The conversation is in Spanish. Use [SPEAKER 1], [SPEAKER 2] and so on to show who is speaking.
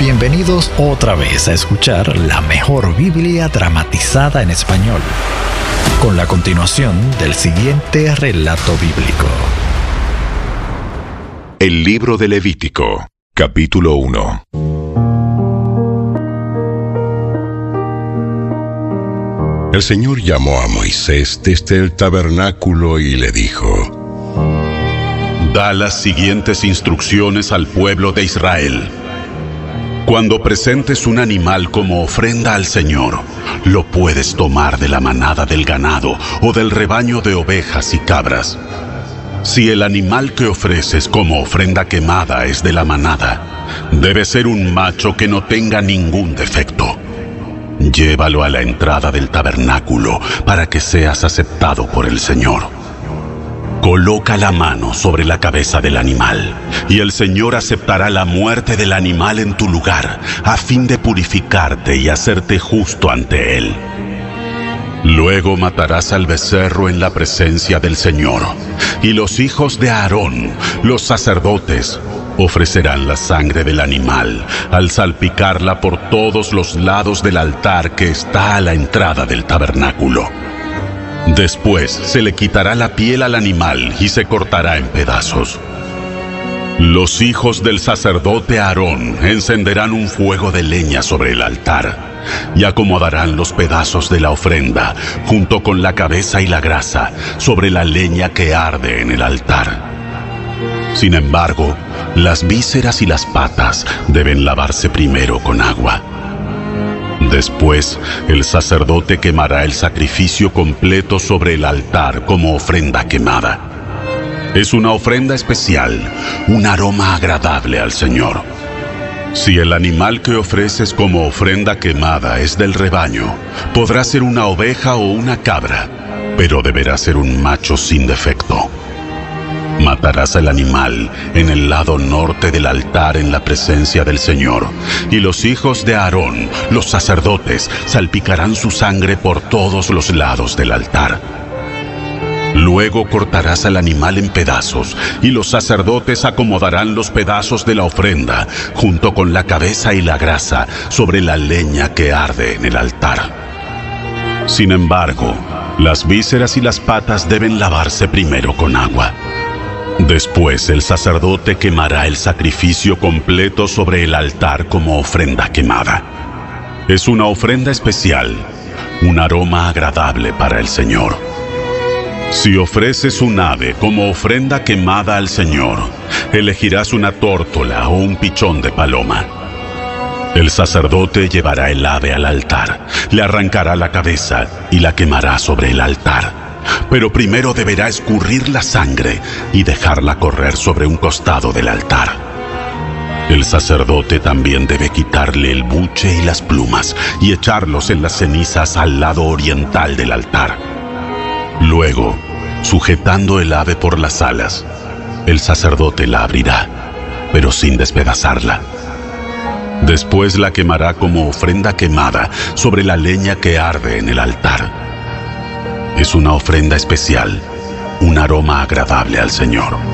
[SPEAKER 1] Bienvenidos otra vez a escuchar la mejor Biblia dramatizada en español, con la continuación del siguiente relato bíblico.
[SPEAKER 2] El libro de Levítico, capítulo 1. El Señor llamó a Moisés desde el tabernáculo y le dijo:
[SPEAKER 3] Da las siguientes instrucciones al pueblo de Israel. Cuando presentes un animal como ofrenda al Señor, lo puedes tomar de la manada del ganado o del rebaño de ovejas y cabras. Si el animal que ofreces como ofrenda quemada es de la manada, debe ser un macho que no tenga ningún defecto. Llévalo a la entrada del tabernáculo para que seas aceptado por el Señor. Coloca la mano sobre la cabeza del animal, y el Señor aceptará la muerte del animal en tu lugar, a fin de purificarte y hacerte justo ante Él. Luego matarás al becerro en la presencia del Señor, y los hijos de Aarón, los sacerdotes, ofrecerán la sangre del animal al salpicarla por todos los lados del altar que está a la entrada del tabernáculo. Después se le quitará la piel al animal y se cortará en pedazos. Los hijos del sacerdote Aarón encenderán un fuego de leña sobre el altar y acomodarán los pedazos de la ofrenda junto con la cabeza y la grasa sobre la leña que arde en el altar. Sin embargo, las vísceras y las patas deben lavarse primero con agua. Después, el sacerdote quemará el sacrificio completo sobre el altar como ofrenda quemada. Es una ofrenda especial, un aroma agradable al Señor. Si el animal que ofreces como ofrenda quemada es del rebaño, podrá ser una oveja o una cabra, pero deberá ser un macho sin defecto. Matarás al animal en el lado norte del altar en la presencia del Señor, y los hijos de Aarón, los sacerdotes, salpicarán su sangre por todos los lados del altar. Luego cortarás al animal en pedazos, y los sacerdotes acomodarán los pedazos de la ofrenda, junto con la cabeza y la grasa, sobre la leña que arde en el altar. Sin embargo, las vísceras y las patas deben lavarse primero con agua. Después el sacerdote quemará el sacrificio completo sobre el altar como ofrenda quemada. Es una ofrenda especial, un aroma agradable para el Señor. Si ofreces un ave como ofrenda quemada al Señor, elegirás una tórtola o un pichón de paloma. El sacerdote llevará el ave al altar, le arrancará la cabeza y la quemará sobre el altar. Pero primero deberá escurrir la sangre y dejarla correr sobre un costado del altar. El sacerdote también debe quitarle el buche y las plumas y echarlos en las cenizas al lado oriental del altar. Luego, sujetando el ave por las alas, el sacerdote la abrirá, pero sin despedazarla. Después la quemará como ofrenda quemada sobre la leña que arde en el altar. Es una ofrenda especial, un aroma agradable al Señor.